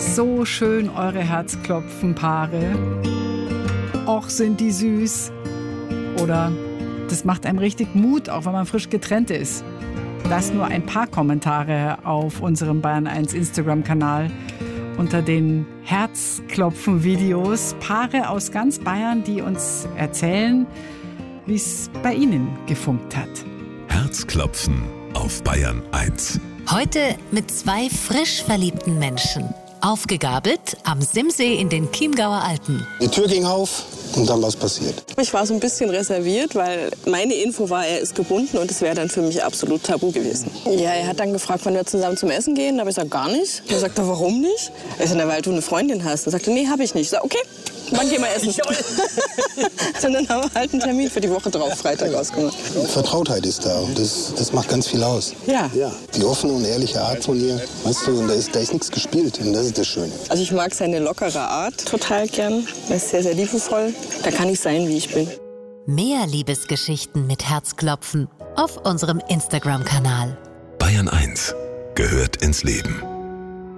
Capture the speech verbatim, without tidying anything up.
So schön eure Herzklopfen-Paare. Och, sind die süß. Oder das macht einem richtig Mut, auch wenn man frisch getrennt ist. Das nur ein paar Kommentare auf unserem Bayern eins Instagram-Kanal unter den Herzklopfen-Videos. Paare aus ganz Bayern, die uns erzählen, wie es bei ihnen gefunkt hat. Herzklopfen auf Bayern eins. Heute mit zwei frisch verliebten Menschen. Aufgegabelt am Simsee in den Chiemgauer Alpen. Die Tür ging auf und dann was passiert. Ich war so ein bisschen reserviert, weil meine Info war, er ist gebunden und es wäre dann für mich absolut tabu gewesen. Ja, er hat dann gefragt, wann wir zusammen zum Essen gehen. Da habe ich gesagt, gar nicht. Er sagte, warum nicht? Ich sagte, weil du eine Freundin hast. Er sagte, nee, habe ich nicht. Ich sagte, okay, wann gehen wir essen? Und dann haben wir halt einen Termin für die Woche drauf, Freitag, ausgemacht. Vertrautheit ist da und das, das macht ganz viel aus. Ja. ja. Die offene und ehrliche Art von ihr, weißt du, und da ist, da ist nichts gespielt und das ist das Schöne. Also ich mag seine lockere Art total gern. Er ist sehr, sehr liebevoll. Da kann ich sein, wie ich bin. Mehr Liebesgeschichten mit Herzklopfen auf unserem Instagram-Kanal. Bayern eins gehört ins Leben.